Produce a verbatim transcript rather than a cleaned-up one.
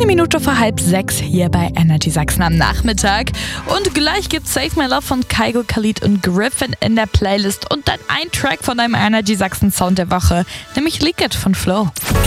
Eine Minute vor halb sechs hier bei Energy Sachsen am Nachmittag. Und gleich gibt's Save My Love von Kygo, Khalid und Griffin in der Playlist. Und dann ein Track von einem Energy Sachsen Sound der Woche, nämlich Leak It von Flo.